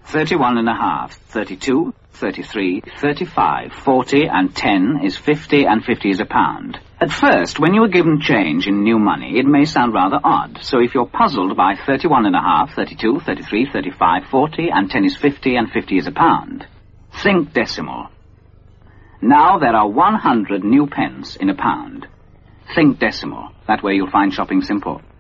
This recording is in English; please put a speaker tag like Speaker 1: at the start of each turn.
Speaker 1: 31.5, 32, 33, 35, 40, and 10 is 50, and 50 is a pound. At first, when you are given change in new money, it may sound rather odd. So if you're puzzled by 31.5, 32, 33, 35, 40, and 10 is 50, and 50 is a pound, think decimal. Now there are 100 new pence in a pound. Think decimal. That way you'll find shopping simple.